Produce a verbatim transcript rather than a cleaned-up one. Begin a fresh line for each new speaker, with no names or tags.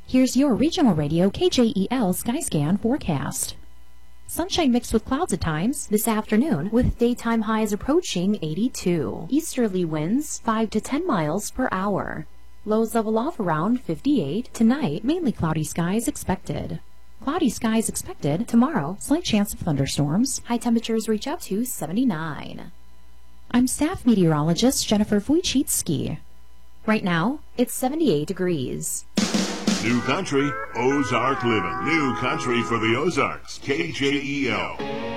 Here's your regional radio K J E L Skyscan forecast. Sunshine mixed with clouds at times this afternoon, with daytime highs approaching eighty-two. Easterly winds five to ten miles per hour. Lows level off around fifty-eight. Tonight, mainly cloudy skies expected. Cloudy skies expected tomorrow. Slight chance of thunderstorms. High temperatures reach up to seventy-nine. I'm staff meteorologist Jennifer Wojcicki. Right now, it's seventy-eight degrees.
New country, Ozark living. New country for the Ozarks. K J E L.